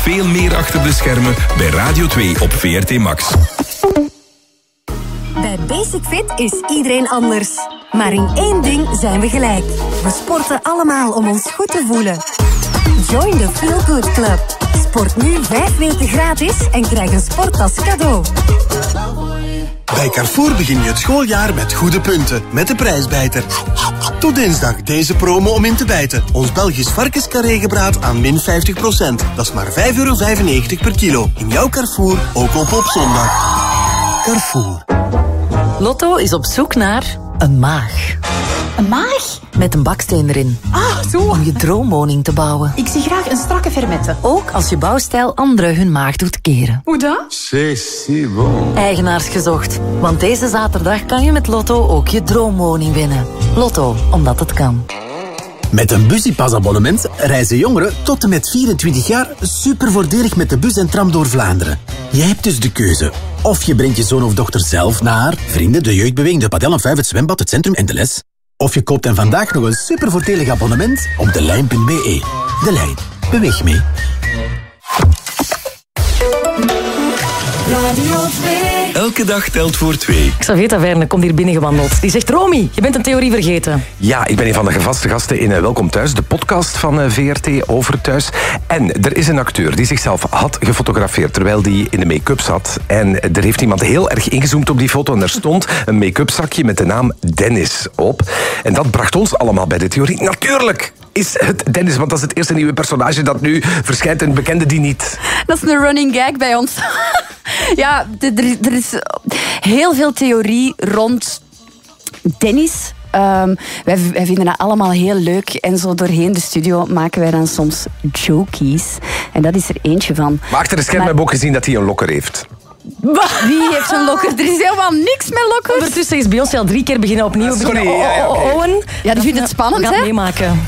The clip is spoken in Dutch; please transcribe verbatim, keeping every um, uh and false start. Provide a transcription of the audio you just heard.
veel meer achter de schermen bij Radio twee op V R T Max. Bij Basic Fit is iedereen anders. Maar in één ding zijn we gelijk. We sporten allemaal om ons goed te voelen. Join the Feel Good Club. Sport nu vijf weken gratis en krijg een sporttas cadeau. Bij Carrefour begin je het schooljaar met goede punten. Met de prijsbijter. Tot dinsdag deze promo om in te bijten. Ons Belgisch varkenscarré-gebraad aan min vijftig procent. Dat is maar vijf euro vijfennegentig per kilo. In jouw Carrefour, ook op op zondag. Carrefour. Lotto is op zoek naar een maag. Een maag? Met een baksteen erin. Ah, zo. Om je droomwoning te bouwen. Ik zie graag een strakke fermette. Ook als je bouwstijl anderen hun maag doet keren. Hoe dan? C'est si bon. Eigenaars gezocht. Want deze zaterdag kan je met Lotto ook je droomwoning winnen. Lotto, omdat het kan. Met een Bussy-pasabonnement reizen jongeren tot en met vierentwintig jaar super voordelig met de bus en tram door Vlaanderen. Je hebt dus de keuze. Of je brengt je zoon of dochter zelf naar vrienden, de jeugdbeweging, de padel en vijf, het zwembad, het centrum en de les. Of je koopt hen vandaag nog een super voordelig abonnement op de lijn punt b e. De Lijn. Beweeg mee. Radio twee. Elke dag telt voor twee. Xavier Taverne komt hier binnengewandeld. Die zegt, Romy, je bent een theorie vergeten. Ja, ik ben een van de gevaste gasten in Welkom Thuis, de podcast van V R T over thuis. En er is een acteur die zichzelf had gefotografeerd terwijl die in de make-up zat. En er heeft iemand heel erg ingezoomd op die foto en er stond een make-up zakje met de naam Dennis op. En dat bracht ons allemaal bij de theorie. Natuurlijk is het Dennis, want dat is het eerste nieuwe personage dat nu verschijnt en bekende die niet. Dat is een running gag bij ons. Ja, er, er is heel veel theorie rond Dennis. Um, wij, wij vinden dat allemaal heel leuk. En zo doorheen de studio maken wij dan soms jokies. En dat is er eentje van. Maar achter de schermen hebben we ook gezien dat hij een lokker heeft. Wie heeft een lokker? Er is helemaal niks met lokkers. Ondertussen is Beyoncé al drie keer beginnen opnieuw. Ah, sorry, beginnen. ja, ja, okay. Owen. Ja, die vindt het spannend, we gaan hè? meemaken.